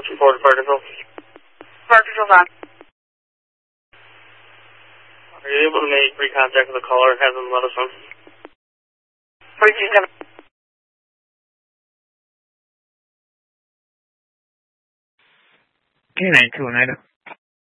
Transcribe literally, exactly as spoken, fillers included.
Let's report to Parkerville. Parkerville's on. Are you able to make free contact with the caller? Have them let us know. forty-two seven. K nine two Oneida.